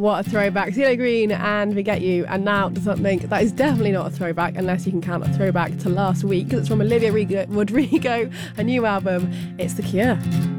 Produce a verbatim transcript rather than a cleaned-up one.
what a throwback. CeeLo Green and Forget You. And now to something that is definitely not a throwback, unless you can count a throwback to last week, because it's from Olivia Rodrigo, a new album. It's The Cure.